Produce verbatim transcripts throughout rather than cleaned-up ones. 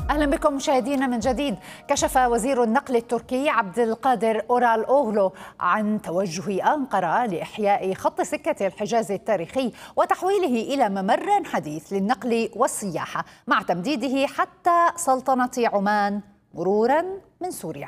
أهلا بكم مشاهدينا من جديد. كشف وزير النقل التركي عبد القادر أورال أوغلو عن توجه أنقرة لإحياء خط سكة الحجاز التاريخي وتحويله إلى ممر حديث للنقل والسياحة مع تمديده حتى سلطنة عمان مرورا من سوريا.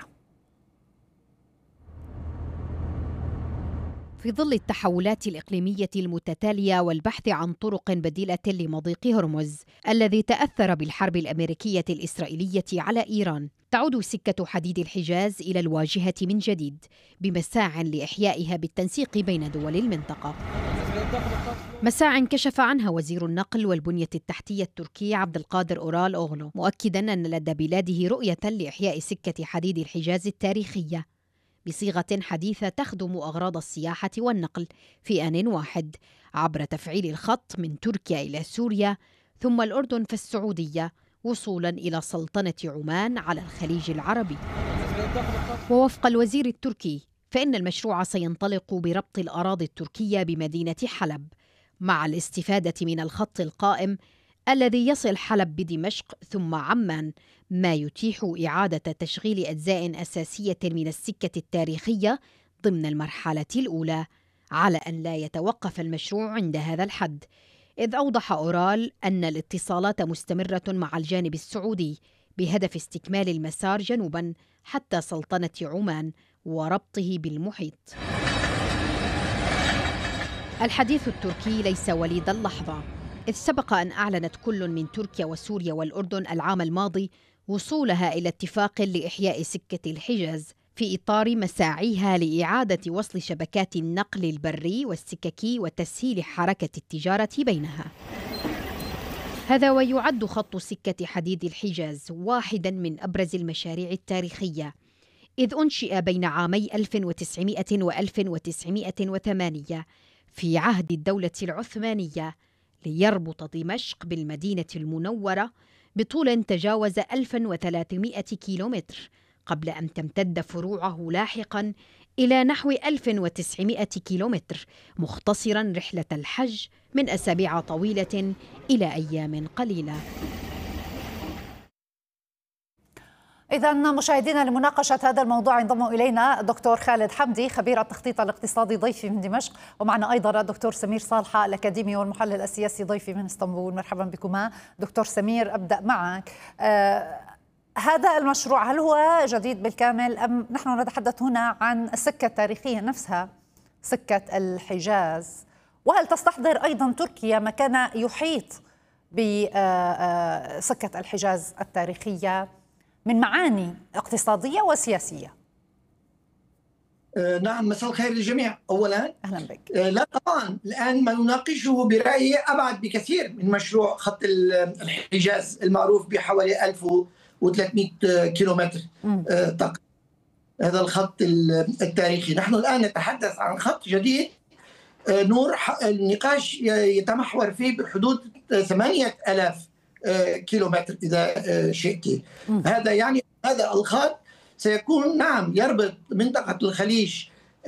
في ظل التحولات الإقليمية المتتالية والبحث عن طرق بديلة لمضيق هرمز الذي تأثر بالحرب الأمريكية الإسرائيلية على إيران، تعود سكة حديد الحجاز إلى الواجهة من جديد بمساع لإحيائها بالتنسيق بين دول المنطقة. مساع كشف عنها وزير النقل والبنية التحتية التركي عبد القادر أورال أوغلو، مؤكدا أن لدى بلاده رؤية لإحياء سكة حديد الحجاز التاريخية بصيغة حديثة تخدم أغراض السياحة والنقل في آن واحد عبر تفعيل الخط من تركيا إلى سوريا ثم الأردن فالسعودية وصولا إلى سلطنة عمان على الخليج العربي. ووفق الوزير التركي فإن المشروع سينطلق بربط الأراضي التركية بمدينة حلب مع الاستفادة من الخط القائم الذي يصل حلب بدمشق ثم عمان، ما يتيح إعادة تشغيل أجزاء أساسية من السكة التاريخية ضمن المرحلة الأولى، على أن لا يتوقف المشروع عند هذا الحد، إذ أوضح أورال أن الاتصالات مستمرة مع الجانب السعودي بهدف استكمال المسار جنوبا حتى سلطنة عمان وربطه بالمحيط. الحديث التركي ليس وليد اللحظة، إذ سبق أن أعلنت كل من تركيا وسوريا والأردن العام الماضي وصولها إلى اتفاق لإحياء سكة الحجاز في إطار مساعيها لإعادة وصل شبكات النقل البري والسككي وتسهيل حركة التجارة بينها. هذا ويعد خط سكة حديد الحجاز واحدا من أبرز المشاريع التاريخية، إذ أنشئ بين عامي ألف وتسعمائة وألف وتسعمائة وثمانية في عهد الدولة العثمانية ليربط دمشق بالمدينة المنورة بطول تجاوز ألف وثلاثمائة كيلومتر، قبل أن تمتد فروعه لاحقا إلى نحو ألف وتسعمائة كيلومتر، مختصرا رحلة الحج من أسابيع طويلة إلى أيام قليلة. إذا مشاهدينا لمناقشة هذا الموضوع ينضم إلينا دكتور خالد حمدي خبير التخطيط الاقتصادي ضيفي من دمشق، ومعنا أيضا الدكتور سمير صالحة الأكاديمي والمحلل السياسي ضيفي من اسطنبول. مرحبا بكما. دكتور سمير، أبدأ معك. آه هذا المشروع هل هو جديد بالكامل أم نحن نتحدث هنا عن السكة التاريخية نفسها سكة الحجاز؟ وهل تستحضر أيضا تركيا ما كان يحيط بسكة الحجاز التاريخية من معاني اقتصادية وسياسية؟ آه نعم، مساء الخير للجميع. أولا أهلا بك. آه لا طبعا الآن ما نناقشه برأيي أبعد بكثير من مشروع خط الحجاز المعروف بحوالي ألف وثلاثمائة كيلومتر آه تقريبا. هذا الخط التاريخي، نحن الآن نتحدث عن خط جديد. آه نور النقاش يتمحور فيه بحدود ثمانية آلاف كيلومتر إذا شئت. هذا يعني هذا الخط سيكون نعم يربط منطقة الخليج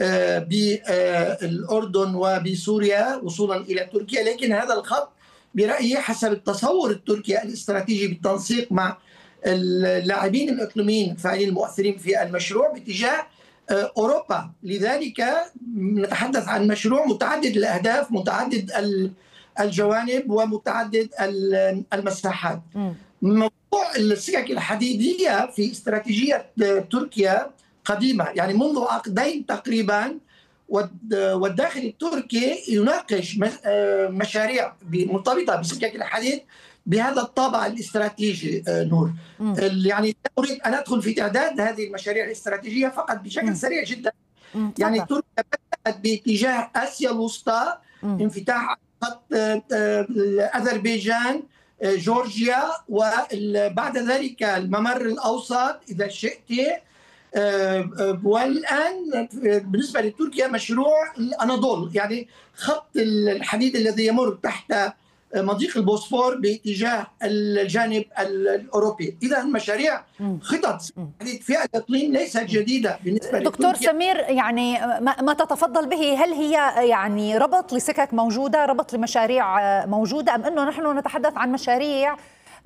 بالأردن وبسوريا وصولا إلى تركيا، لكن هذا الخط برأيي حسب التصور التركي الاستراتيجي بالتنسيق مع اللاعبين الإقليميين الفاعلين المؤثرين في المشروع باتجاه أوروبا. لذلك نتحدث عن مشروع متعدد الأهداف، متعدد الجوانب ومتعدد المساحات. موضوع السكك الحديدية في استراتيجية تركيا قديمة، يعني منذ عقدين تقريبا، والداخل التركي يناقش مشاريع مرتبطة بسكك الحديد بهذا الطابع الاستراتيجي. نور يعني أريد أن أدخل في تعداد هذه المشاريع الاستراتيجية فقط بشكل سريع جدا. يعني تركيا بدأت باتجاه آسيا الوسطى، انفتاح خط أذربيجان، جورجيا، وبعد ذلك الممر الأوسط إذا شئت. والآن بالنسبة لتركيا مشروع الأناضول، يعني خط الحديد الذي يمر تحت مضيق البوسفور باتجاه الجانب الأوروبي. إذا مشاريع خطط في الإقليم ليست جديدة بالنسبة دكتور لتركيا. سمير، يعني ما تتفضل به، هل هي يعني ربط لسكك موجودة، ربط لمشاريع موجودة، أم أنه نحن نتحدث عن مشاريع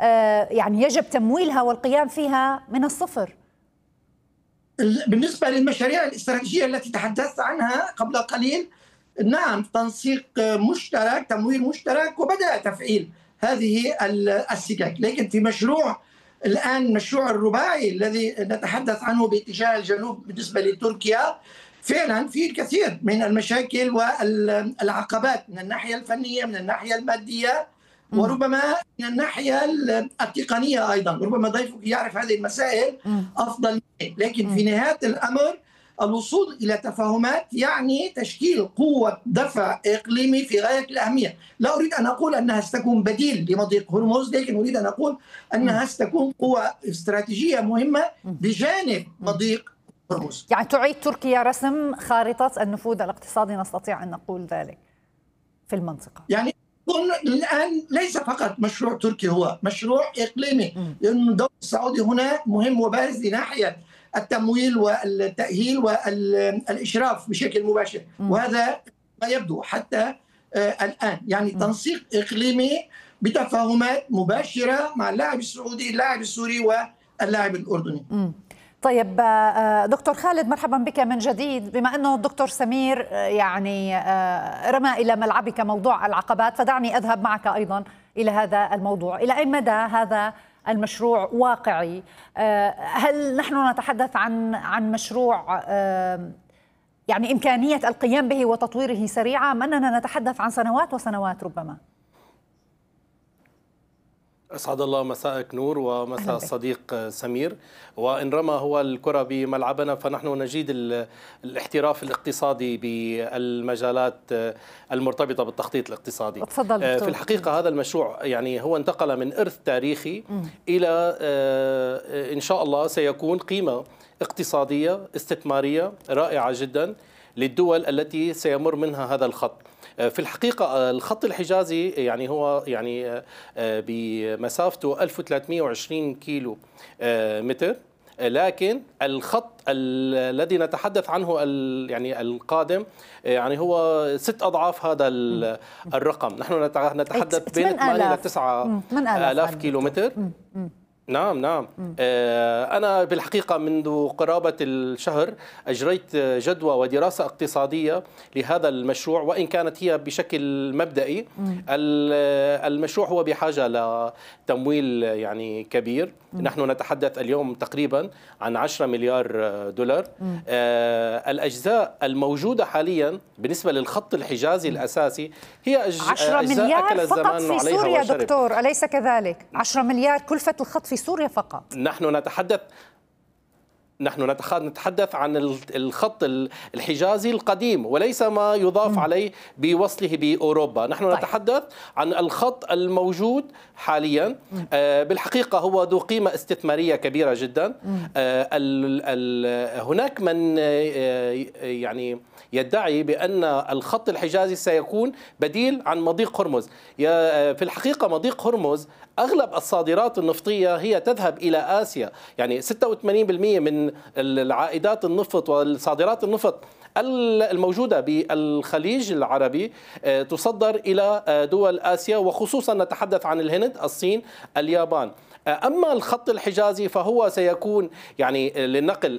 يعني يجب تمويلها والقيام فيها من الصفر. بالنسبة للمشاريع الاستراتيجية التي تحدثت عنها قبل قليل، نعم تنسيق مشترك، تمويل مشترك، وبدأ تفعيل هذه السكك. لكن في مشروع الآن، مشروع الرباعي الذي نتحدث عنه باتجاه الجنوب بالنسبة لتركيا، فعلا في الكثير من المشاكل والعقبات من الناحية الفنية، من الناحية المادية، وربما من الناحية التقنية أيضا. ربما ضيفك يعرف هذه المسائل أفضل مني. لكن في نهاية الأمر الوصول إلى تفاهمات يعني تشكيل قوة دفع إقليمي في غاية الأهمية. لا أريد أن أقول أنها ستكون بديل لمضيق هرمز، لكن أريد أن أقول أنها ستكون قوة استراتيجية مهمة بجانب مضيق هرمز. يعني تعيد تركيا رسم خارطة النفوذ الاقتصادي، نستطيع أن نقول ذلك في المنطقة. يعني الآن ليس فقط مشروع تركي، هو مشروع إقليمي، لأن الدور السعودي هنا مهم وبارز لناحية التمويل والتأهيل والإشراف بشكل مباشر، وهذا ما يبدو حتى الآن. يعني تنسيق إقليمي بتفاهمات مباشرة مع اللاعب السعودي، اللاعب السوري واللاعب الأردني. طيب دكتور خالد، مرحبا بك من جديد. بما أنه الدكتور سمير يعني رمى إلى ملعبك موضوع العقبات، فدعني أذهب معك أيضا إلى هذا الموضوع. إلى أي مدى هذا المشروع واقعي؟ هل نحن نتحدث عن عن مشروع يعني إمكانية القيام به وتطويره سريعة، أم أننا نتحدث عن سنوات وسنوات ربما؟ أسعد الله مساءك نور ومساء الصديق سمير. وإن رمى هو الكرة بملعبنا فنحن نجيد الاحتراف الاقتصادي بالمجالات المرتبطة بالتخطيط الاقتصادي. تفضل. في الحقيقة هذا المشروع يعني هو انتقل من إرث تاريخي م. إلى إن شاء الله سيكون قيمة اقتصادية استثمارية رائعة جدا للدول التي سيمر منها هذا الخط. في الحقيقة الخط الحجازي يعني هو يعني بمسافته ألف وثلاثمئة وعشرين كيلو متر، لكن الخط الذي نتحدث عنه يعني القادم يعني هو ست أضعاف هذا الرقم. نحن نتحدث بين ثمانية إلى تسعة آلاف كيلو متر. نعم نعم. آه أنا بالحقيقة منذ قرابة الشهر أجريت جدوى ودراسة اقتصادية لهذا المشروع، وإن كانت هي بشكل مبدئي. المشروع هو بحاجة لتمويل يعني كبير. نحن نتحدث اليوم تقريبا عن عشرة مليار دولار. آه الأجزاء الموجودة حاليا بالنسبة للخط الحجازي الأساسي هي عشرة مليار فقط في سوريا دكتور، أليس كذلك؟ عشرة مليار كلفة الخط في سوريا فقط. نحن نتحدث نحن نتحدث عن الخط الحجازي القديم وليس ما يضاف م. عليه بوصله بأوروبا. نحن طيب. نتحدث عن الخط الموجود حاليا. آه بالحقيقة هو ذو قيمة استثمارية كبيرة جدا. آه ال ال هناك من آه يعني يدعي بأن الخط الحجازي سيكون بديل عن مضيق هرمز. في الحقيقة مضيق هرمز أغلب الصادرات النفطية هي تذهب إلى آسيا، يعني ستة وثمانين بالمئة من العائدات النفط والصادرات النفط الموجودة بالخليج العربي تصدر إلى دول آسيا، وخصوصا نتحدث عن الهند، الصين، اليابان. أما الخط الحجازي فهو سيكون يعني للنقل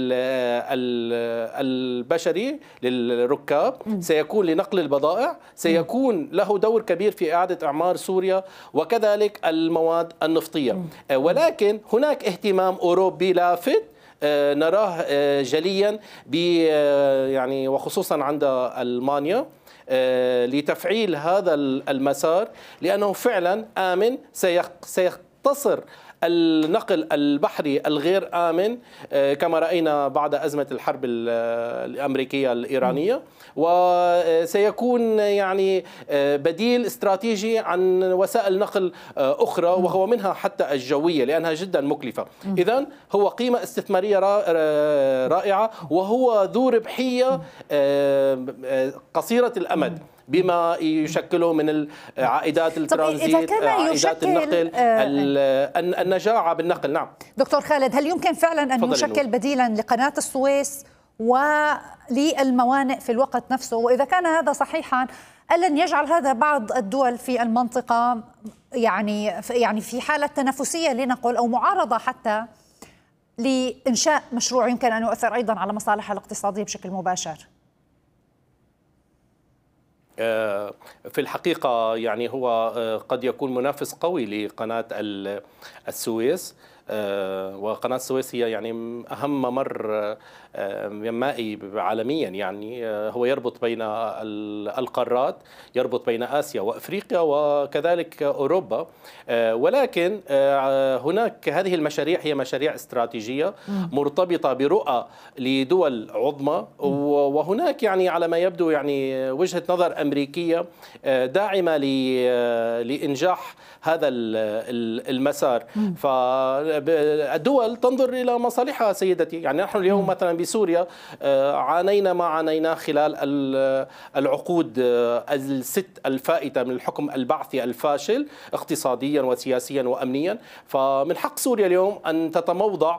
البشري للركاب، سيكون لنقل البضائع، سيكون له دور كبير في إعادة إعمار سوريا، وكذلك المواد النفطية. ولكن هناك اهتمام أوروبي لافت نراه جليا يعني وخصوصا عند ألمانيا لتفعيل هذا المسار، لأنه فعلا آمن. سيختصر النقل البحري الغير آمن كما رأينا بعد أزمة الحرب الأمريكية الإيرانية، وسيكون يعني بديل استراتيجي عن وسائل نقل أخرى وهو منها حتى الجوية لأنها جدا مكلفة. إذن هو قيمة استثمارية رائعة، وهو ذو ربحية قصيرة الأمد بما يشكله من العائدات الترانزيت، عائدات النقل، النجاعة بالنقل. نعم دكتور خالد، هل يمكن فعلا أن يشكل بديلا لقناة السويس وللموانئ في الوقت نفسه؟ وإذا كان هذا صحيحا ألن يجعل هذا بعض الدول في المنطقة يعني يعني في حالة تنافسية لنقل أو معارضة حتى لإنشاء مشروع يمكن أن يؤثر أيضا على مصالحها الاقتصادية بشكل مباشر؟ في الحقيقة يعني هو قد يكون منافس قوي لقناة السويس، وقناة السويس هي يعني أهم ممر مائي عالميا، يعني هو يربط بين القارات، يربط بين آسيا وأفريقيا وكذلك أوروبا. ولكن هناك هذه المشاريع هي مشاريع استراتيجية مرتبطة برؤى لدول عظمى، وهناك يعني على ما يبدو يعني وجهة نظر أمريكية داعمة لإنجاح هذا المسار. فالدول تنظر إلى مصالحها سيدتي. يعني نحن اليوم مثلا بسوريا عانينا ما عانيناه خلال العقود الست الفائتة من الحكم البعثي الفاشل اقتصاديا وسياسيا وأمنيا. فمن حق سوريا اليوم أن تتموضع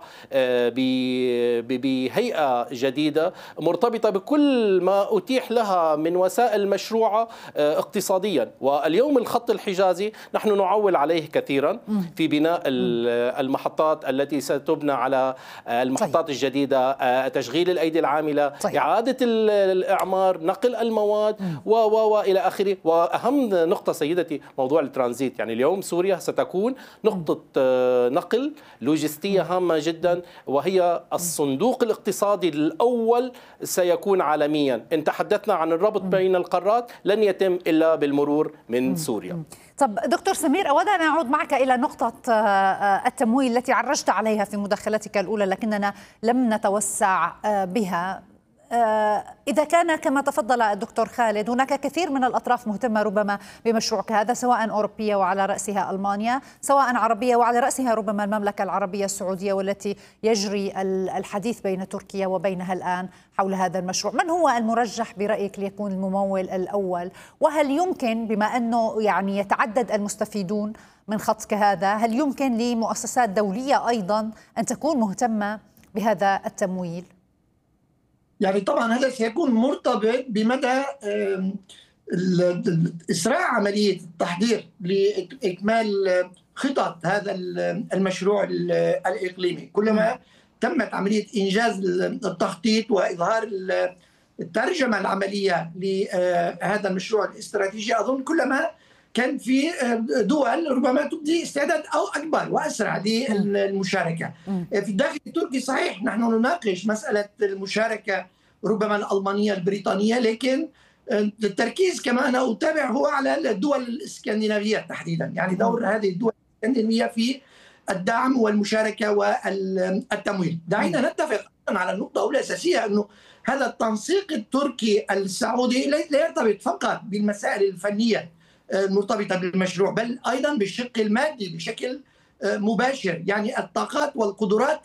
بهيئة جديدة مرتبطة بكل ما أتيح لها من وسائل مشروعة اقتصاديا. واليوم الخط الحجازي نحن نعول عليه كثيرا في بناء المحطات التي ستبنى على المحطات طيب. الجديدة، تشغيل الأيدي العاملة، طيب. إعادة الإعمار، نقل المواد و و وإلى آخره. وأهم نقطة سيدتي موضوع الترانزيت. يعني اليوم سوريا ستكون نقطة نقل لوجستية هامة جدا، وهي الصندوق الاقتصادي الأول سيكون عالميا. إن تحدثنا عن الربط بين القارات لن يتم إلا بالمرور من سوريا. طب دكتور سمير، أود أن أعود معك إلى نقطة التمويل التي عرجت عليها في مداخلتك الأولى لكننا لم نتوسع بها. إذا كان كما تفضل الدكتور خالد هناك كثير من الأطراف مهتمة ربما بمشروعك هذا، سواء أوروبية وعلى رأسها ألمانيا، سواء عربية وعلى رأسها ربما المملكة العربية السعودية، والتي يجري الحديث بين تركيا وبينها الآن حول هذا المشروع. من هو المرجح برأيك ليكون الممول الأول؟ وهل يمكن بما أنه يعني يتعدد المستفيدون من خط كهذا، هل يمكن لمؤسسات دولية أيضا أن تكون مهتمة بهذا التمويل؟ يعني طبعا هذا سيكون مرتبط بمدى إسراع عملية التحضير لإكمال خطط هذا المشروع الإقليمي. كلما تمت عملية إنجاز التخطيط وإظهار الترجمة العملية لهذا المشروع الاستراتيجي، أظن كلما كان في دول ربما تبدي استعداد أو أكبر وأسرع للمشاركة. في الداخل التركي صحيح نحن نناقش مسألة المشاركة ربما الألمانية البريطانية، لكن التركيز كما أنا أتابع هو على الدول الإسكندنافية تحديدا، يعني دور هذه الدول الإسكندنافية في الدعم والمشاركة والتمويل. دعينا نتفق على النقطة الأساسية أنه هذا التنسيق التركي السعودي لا يرتبط فقط بالمسائل الفنية المرتبطة بالمشروع، بل أيضا بالشق المادي بشكل مباشر. يعني الطاقات والقدرات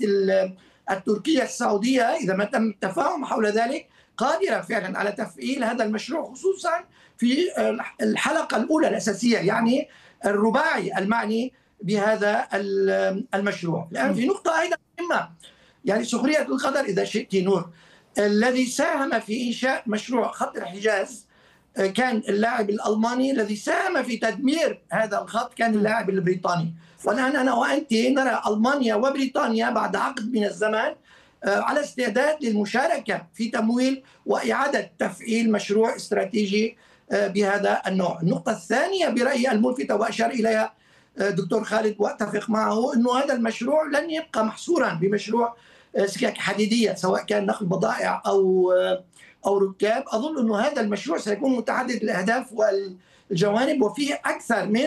التركية السعودية إذا ما تم التفاهم حول ذلك قادرة فعلا على تفعيل هذا المشروع، خصوصا في الحلقة الأولى الأساسية، يعني الرباعي المعني بهذا المشروع. الآن في نقطة أيضا مهمة، يعني سخرية القدر إذا شئت نور، الذي ساهم في إنشاء مشروع خط الحجاز كان اللاعب الألماني، الذي ساهم في تدمير هذا الخط كان اللاعب البريطاني. والآن أنا وأنت نرى ألمانيا وبريطانيا بعد عقد من الزمان على استعداد للمشاركة في تمويل وإعادة تفعيل مشروع استراتيجي بهذا النوع. النقطة الثانية برأيي الملفتة وأشار إليها دكتور خالد وأتفق معه، أنه هذا المشروع لن يبقى محصورا بمشروع سكك حديدية سواء كان نقل بضائع أو أو ركاب. أظن أنه هذا المشروع سيكون متعدد الأهداف والجوانب، وفيه أكثر من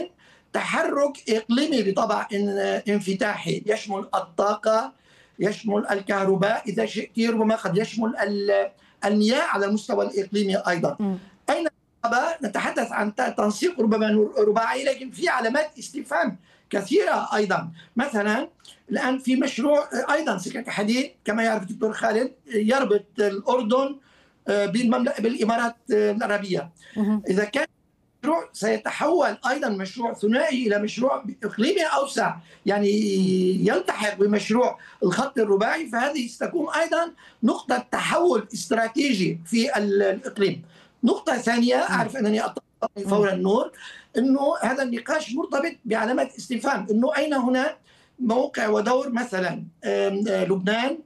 تحرك إقليمي بطبع انفتاحي يشمل الطاقة، يشمل الكهرباء، إذا شئت ربما قد يشمل المياه على المستوى الإقليمي أيضا. م. أين نتحدث عن تنسيق ربما رباعي، لكن في علامات استفهام كثيرة أيضا. مثلا الآن في مشروع أيضا سكك حديد كما يعرف الدكتور خالد يربط الأردن بالإمارات العربية. إذا كان مشروع سيتحول أيضا مشروع ثنائي إلى مشروع إقليمي أوسع، يعني يلتحق بمشروع الخط الرباعي، فهذه ستكون أيضا نقطة تحول استراتيجي في الإقليم. نقطة ثانية، أعرف أنني أطلع فور النور انه هذا النقاش مرتبط بعلامات استفهام، انه اين هنا موقع ودور مثلا لبنان،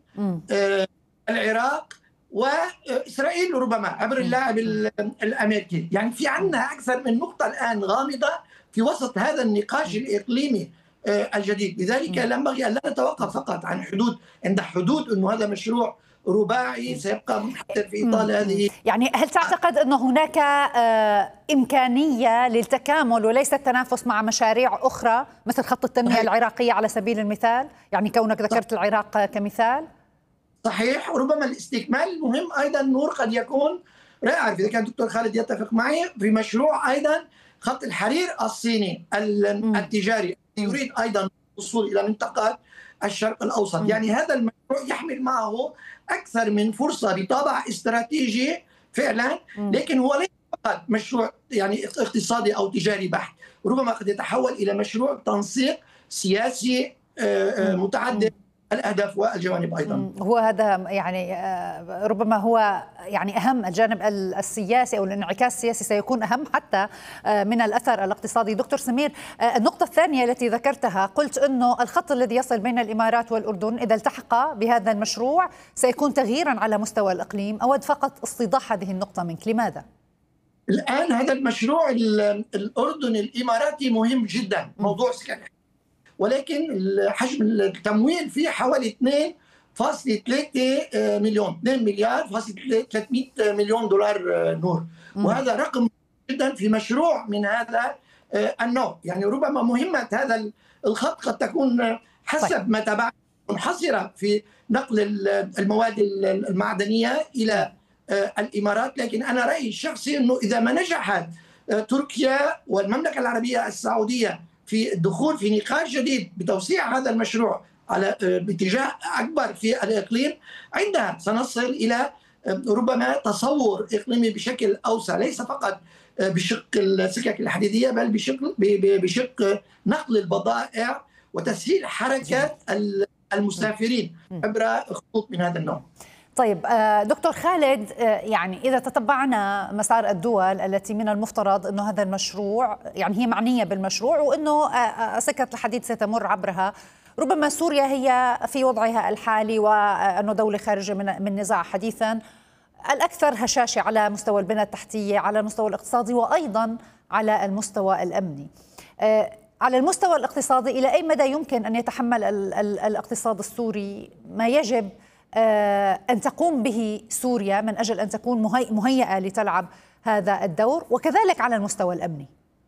العراق واسرائيل ربما عبر اللاعب الامريكي. يعني في عندنا اكثر من نقطه الان غامضه في وسط هذا النقاش الاقليمي الجديد. لذلك ينبغي ان لا نتوقف فقط عن حدود عند حدود انه هذا مشروع رباعي سيبقى منحدر في اطار هذه. يعني هل تعتقد انه هناك امكانيه للتكامل وليس التنافس مع مشاريع اخرى مثل خط التنميه العراقيه على سبيل المثال؟ يعني كونك ذكرت العراق كمثال. صحيح، ربما الاستكمال مهم ايضا. نور قد يكون لا اعرف اذا كان الدكتور خالد يتفق معي في مشروع ايضا خط الحرير الصيني التجاري يريد ايضا الوصول الى منطقه الشرق الاوسط. م. يعني هذا المشروع يحمل معه اكثر من فرصه بطابع استراتيجي فعلا، لكن هو ليس فقط مشروع يعني اقتصادي او تجاري بحت، ربما قد يتحول الى مشروع تنسيق سياسي متعدد الأهداف والجوانب أيضا. هو هذا يعني ربما هو يعني أهم الجانب السياسي أو الانعكاس السياسي سيكون أهم حتى من الأثر الاقتصادي. دكتور سمير، النقطة الثانية التي ذكرتها قلت أنه الخط الذي يصل بين الإمارات والأردن إذا التحق بهذا المشروع سيكون تغييرا على مستوى الإقليم. أود فقط استيضاح هذه النقطة منك، لماذا؟ الآن هذا المشروع الأردن الإماراتي مهم جدا، موضوع سكن، ولكن حجم التمويل فيه حوالي اثنين فاصلة ثلاثة مليون اثنين مليار فاصلة ثلاثمئة مليون دولار نور، وهذا رقم جدا في مشروع من هذا النوع. يعني ربما مهمة هذا الخط قد تكون حسب ما تبع منحصرة في نقل المواد المعدنية إلى الإمارات، لكن أنا رأيي الشخصي أنه إذا ما نجحت تركيا والمملكة العربية السعودية في الدخول في نقاش جديد بتوسيع هذا المشروع على باتجاه أكبر في الإقليم، عندها سنصل إلى ربما تصور إقليمي بشكل أوسع، ليس فقط بشق السكك الحديدية بل بشق بشق نقل البضائع وتسهيل حركة المسافرين عبر خطوط من هذا النوع. طيب دكتور خالد، يعني إذا تتبعنا مسار الدول التي من المفترض أنه هذا المشروع يعني هي معنية بالمشروع وأنه سكة الحديد ستمر عبرها، ربما سوريا هي في وضعها الحالي وأنه دولة خارجة من من نزاع حديثا الأكثر هشاشة على مستوى البنى التحتية، على المستوى الاقتصادي وأيضا على المستوى الأمني. على المستوى الاقتصادي إلى أي مدى يمكن أن يتحمل الاقتصاد السوري ما يجب أن تقوم به سوريا من أجل أن تكون مهيئة لتلعب هذا الدور، وكذلك على المستوى الأمني؟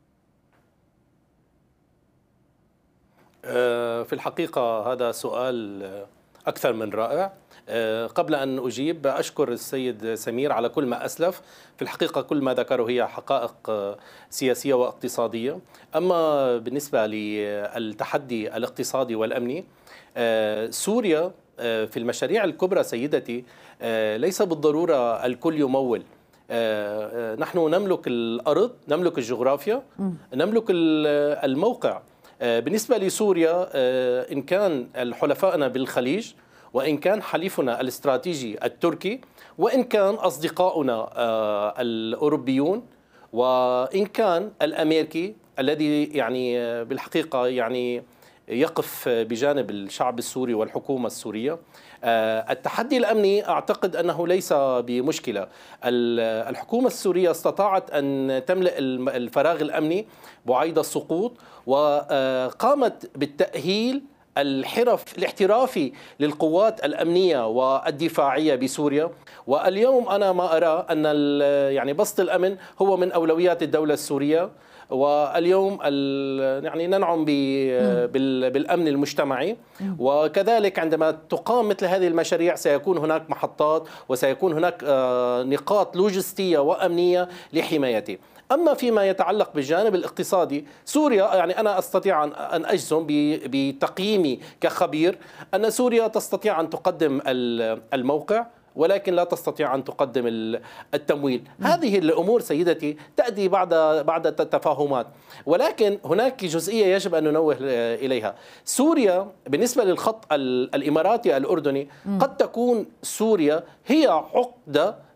في الحقيقة هذا سؤال أكثر من رائع. قبل أن أجيب أشكر السيد سمير على كل ما أسلف. في الحقيقة كل ما ذكره هي حقائق سياسية واقتصادية. أما بالنسبة للتحدي الاقتصادي والأمني، سوريا في المشاريع الكبرى سيدتي ليس بالضرورة الكل يمول. نحن نملك الأرض، نملك الجغرافيا، نملك الموقع. بالنسبة لسوريا إن كان حلفائنا بالخليج، وإن كان حليفنا الاستراتيجي التركي، وإن كان أصدقاؤنا الأوروبيون، وإن كان الأمريكي الذي يعني بالحقيقة يعني يقف بجانب الشعب السوري والحكومة السورية. التحدي الأمني أعتقد أنه ليس بمشكلة. الحكومة السورية استطاعت أن تملأ الفراغ الأمني بعيد السقوط، وقامت بالتأهيل الحرف الاحترافي للقوات الأمنية والدفاعية بسوريا. واليوم أنا ما أرى أن يعني بسط الأمن هو من أولويات الدولة السورية، واليوم يعني ننعم بالأمن المجتمعي، وكذلك عندما تقام مثل هذه المشاريع سيكون هناك محطات وسيكون هناك نقاط لوجستية وأمنية لحمايته. أما فيما يتعلق بالجانب الاقتصادي، سوريا يعني أنا أستطيع أن أجزم بتقييمي كخبير أن سوريا تستطيع أن تقدم الموقع، ولكن لا تستطيع أن تقدم التمويل. هذه الأمور سيدتي تأتي بعد بعد التفاهمات، ولكن هناك جزئية يجب أن ننوه إليها. سوريا بالنسبة للخط الإماراتي الأردني قد تكون سوريا هي عقدة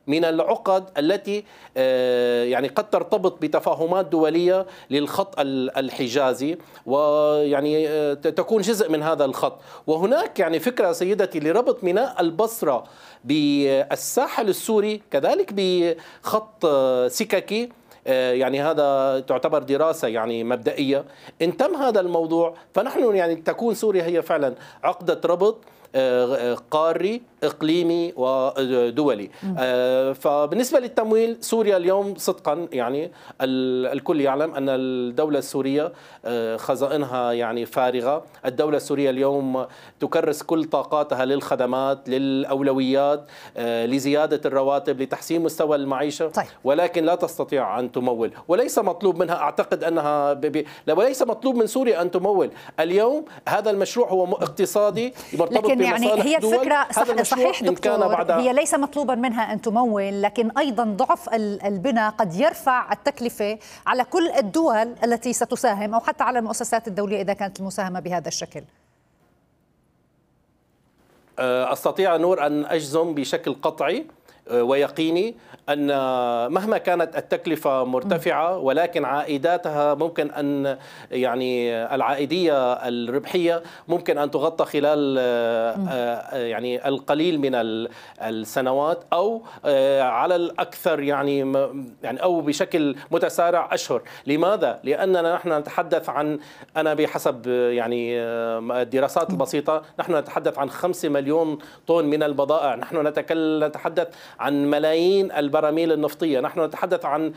من العقد التي يعني قد ترتبط بتفاهمات دولية للخط الحجازي، ويعني تكون جزء من هذا الخط. وهناك يعني فكرة سيدتي لربط ميناء البصرة بالساحل السوري كذلك بخط سككي، يعني هذا تعتبر دراسة يعني مبدئية. إن تم هذا الموضوع فنحن يعني تكون سوريا هي فعلا عقدة ربط قاري إقليمي ودولي. فبالنسبة للتمويل، سوريا اليوم صدقا يعني الكل يعلم أن الدولة السورية خزائنها يعني فارغة. الدولة السورية اليوم تكرس كل طاقاتها للخدمات، للأولويات، لزيادة الرواتب، لتحسين مستوى المعيشة. طيب. ولكن لا تستطيع أن تمول، وليس مطلوب منها، أعتقد أنها بي... وليس مطلوب من سوريا أن تمول. اليوم هذا المشروع هو اقتصادي مرتبط لكن يعني هي الفكرة صح صحيح دكتور، هي ليس مطلوبا منها أن تمول، لكن أيضا ضعف البناء قد يرفع التكلفة على كل الدول التي ستساهم، أو حتى على المؤسسات الدولية إذا كانت المساهمة بهذا الشكل. أستطيع نور أن أجزم بشكل قطعي ويقيني أن مهما كانت التكلفة مرتفعة، ولكن عائداتها ممكن أن يعني العائدية الربحية ممكن أن تغطى خلال يعني القليل من السنوات، أو على الأكثر يعني يعني أو بشكل متسارع أشهر. لماذا؟ لأننا نحن نتحدث عن، أنا بحسب يعني الدراسات البسيطة نحن نتحدث عن خمسة مليون طن من البضائع، نحن نتحدث عن ملايين البراميل النفطية، نحن نتحدث عن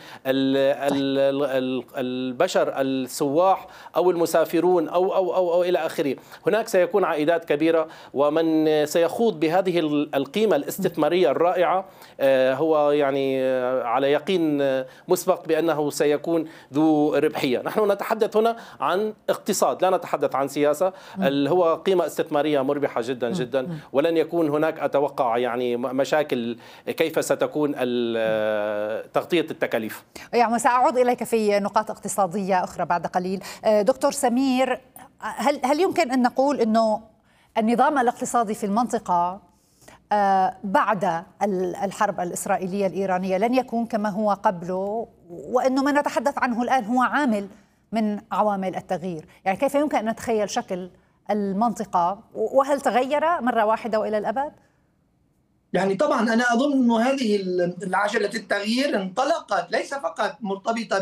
البشر السواح أو المسافرون أو أو أو, أو إلى آخره. هناك سيكون عائدات كبيرة، ومن سيخوض بهذه القيمة الاستثمارية الرائعة هو يعني على يقين مسبق بأنه سيكون ذو ربحية. نحن نتحدث هنا عن اقتصاد، لا نتحدث عن سياسة. اللي هو قيمة استثمارية مربحة جدا جدا، ولن يكون هناك أتوقع يعني مشاكل كيف ستكون تغطية التكاليف. يعني سأعود إليك في نقاط اقتصادية أخرى بعد قليل. دكتور سمير، هل هل يمكن أن نقول أنه النظام الاقتصادي في المنطقة بعد الحرب الإسرائيلية الإيرانية لن يكون كما هو قبله، وأنه ما نتحدث عنه الآن هو عامل من عوامل التغيير؟ يعني كيف يمكن أن نتخيل شكل المنطقة، وهل تغير مرة واحدة وإلى الأبد؟ يعني طبعا أنا أظن أنه هذه العجلة التغيير انطلقت ليس فقط مرتبطة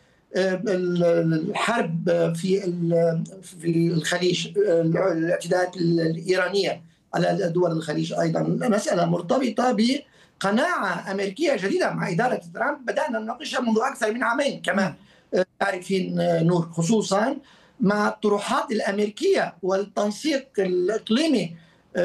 بالحرب في في الخليج، الاعتداءات الإيرانية على دول الخليج، أيضا مسألة مرتبطة بقناعة أمريكية جديدة مع إدارة ترامب بدأنا نناقشها منذ أكثر من عامين كما تعرفين نور، خصوصا مع الطروحات الأمريكيية والتنسيق الإقليمي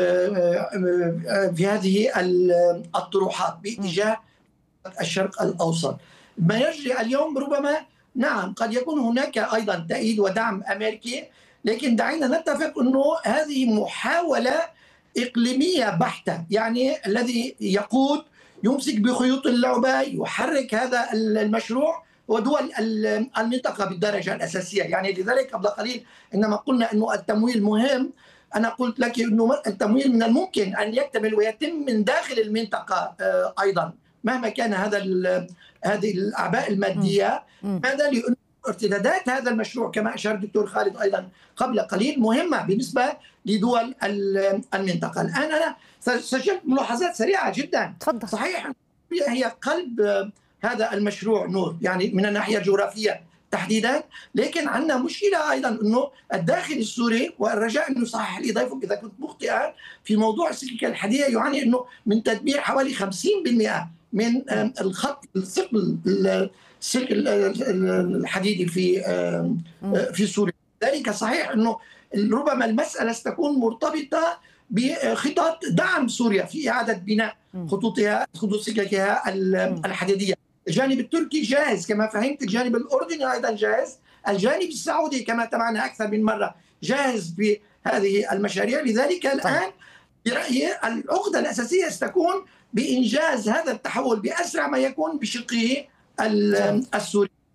في هذه الطروحات باتجاه الشرق الأوسط. ما يجري اليوم ربما نعم قد يكون هناك أيضا تأييد ودعم أمريكي، لكن دعينا نتفق أنه هذه محاولة إقليمية بحتة، يعني الذي يقود يمسك بخيوط اللعبة يحرك هذا المشروع ودول المنطقة بالدرجة الأساسية. يعني لذلك قبل قليل عندما قلنا أنه التمويل مهم، أنا قلت لك أنه التمويل من الممكن أن يكتمل ويتم من داخل المنطقة أيضا مهما كان هذا هذه الأعباء المادية. هذا لأن ارتدادات هذا المشروع كما أشار الدكتور خالد أيضا قبل قليل مهمة بالنسبة لدول المنطقة. الآن أنا سجلت ملاحظات سريعة جدا. تفضل. صحيح هي قلب هذا المشروع نور، يعني من الناحية الجغرافية تحديدا، لكن عندنا مشكلة أيضا أنه الداخل السوري، والرجاء أنه صحح لي ضيفك إذا كنت مخطئا، في موضوع السكك الحديدية يعاني أنه من تدمير حوالي خمسين بالمئة من الخط الثقل السلك الحديدي في في سوريا. ذلك صحيح أنه ربما المسألة ستكون مرتبطة بخطط دعم سوريا في إعادة بناء خطوطها خطوط سككها الحديدية. الجانب التركي جاهز كما فهمت، الجانب الأردني أيضا جاهز، الجانب السعودي كما تابعنا أكثر من مرة جاهز بهذه المشاريع. لذلك الآن برأيي العقدة الأساسية ستكون بإنجاز هذا التحول بأسرع ما يكون بشقه السوري.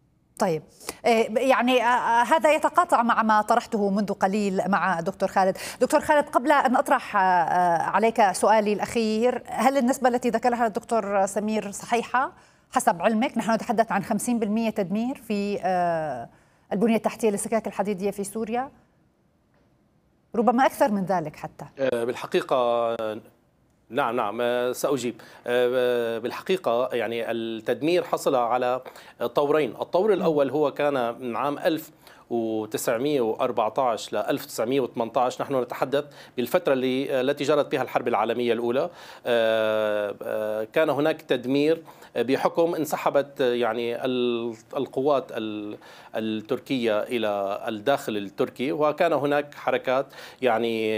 طيب يعني هذا يتقاطع مع ما طرحته منذ قليل مع دكتور خالد. دكتور خالد، قبل أن أطرح عليك سؤالي الأخير، هل النسبة التي ذكرها الدكتور سمير صحيحة حسب علمك؟ نحن نتحدث عن خمسين بالمئة تدمير في البنية التحتية للسكك الحديدية في سوريا، ربما أكثر من ذلك حتى. بالحقيقة نعم نعم سأجيب. بالحقيقة يعني التدمير حصل على طورين. الطور الأول هو كان من عام ألف وتسعمئة وأربعة عشر ل ألف وتسعمئة وثمانية عشر. نحن نتحدث بالفترة اللي التي جرت بها الحرب العالمية الأولى. كان هناك تدمير بحكم انسحبت يعني القوات التركية إلى الداخل التركي، وكان هناك حركات يعني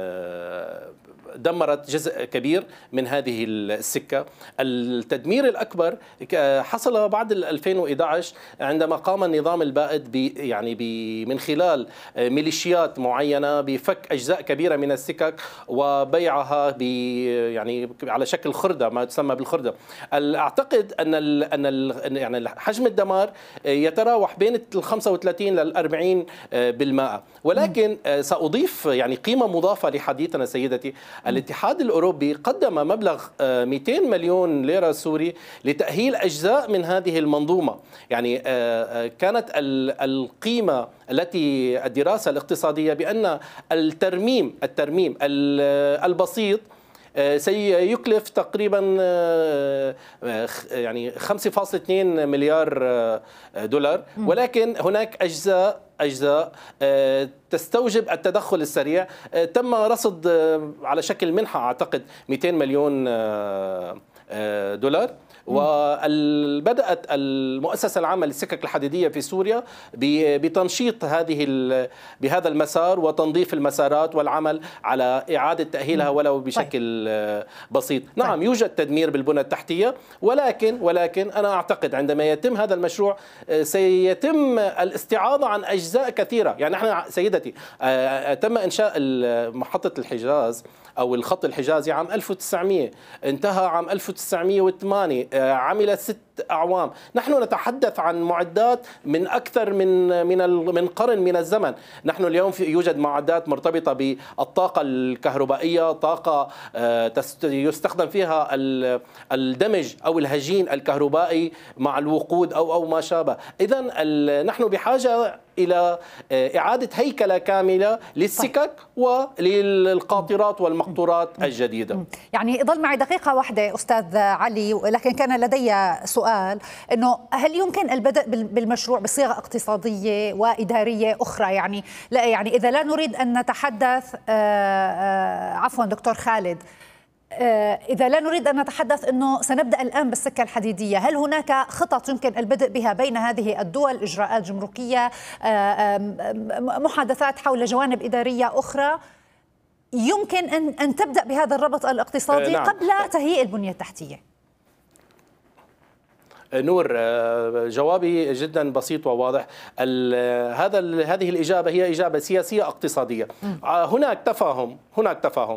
دمرت جزء كبير من هذه السكة. التدمير الأكبر حصل بعد ألفين وأحد عشر عندما قام النظام البائد يعني من خلال ميليشيات معينة بفك أجزاء كبيرة من السكك وبيعها يعني على شكل خردة، ما تسمى بالخردة. أعتقد أن ال أن ال يعني حجم الدمار يتراوح بين ال خمسة وثلاثين لل أربعين بالمئة، ولكن سأضيف يعني قيمة مضافة لحديثنا سيدتي. الاتحاد الأوروبي قدم مبلغ مئتين مليون ليرة سوري لتأهيل أجزاء من هذه المنظومة. يعني كانت القيمة التي الدراسة الاقتصادية بأن الترميم الترميم البسيط سيكلف تقريبا يعني خمسة فاصلة اثنين مليار دولار، ولكن هناك أجزاء أجزاء تستوجب التدخل السريع. تم رصد على شكل منحة أعتقد مئتين مليون دولار. وبدأت المؤسسة العامة للسكك الحديدية في سوريا بتنشيط هذه بهذا المسار وتنظيف المسارات والعمل على إعادة تأهيلها ولو بشكل بسيط. نعم يوجد تدمير بالبنى التحتية، ولكن ولكن أنا أعتقد عندما يتم هذا المشروع سيتم الاستعاضة عن أجزاء كثيرة. يعني احنا سيدتي تم إنشاء محطة الحجاز أو الخط الحجازي عام ألف وتسعمئة، انتهى عام ألف وتسعمئة وثمانية، عمل ست أعوام. نحن نتحدث عن معدات من أكثر من من من قرن من الزمن. نحن اليوم في يوجد معدات مرتبطة بالطاقة الكهربائية، طاقة يستخدم فيها الدمج أو الهجين الكهربائي مع الوقود أو أو ما شابه. إذن نحن بحاجة إلى إعادة هيكلة كاملة للسكك وللقاطرات والمقطورات الجديدة. يعني ظل معي دقيقة واحدة أستاذ علي، لكن كان لدي سؤال إنه هل يمكن البدء بالمشروع بصيغة اقتصادية وإدارية أخرى؟ يعني لا يعني إذا لا نريد أن نتحدث عفوا دكتور خالد، إذا لا نريد أن نتحدث أنه سنبدأ الآن بالسكة الحديدية، هل هناك خطط يمكن البدء بها بين هذه الدول، إجراءات جمركية، محادثات حول جوانب إدارية أخرى يمكن أن أن تبدأ بهذا الربط الاقتصادي نعم. قبل تهيئ البنية التحتية؟ نور، جوابي جدا بسيط وواضح. هذا هذه الإجابة هي إجابة سياسية اقتصادية. هناك تفاهم هناك تفاهم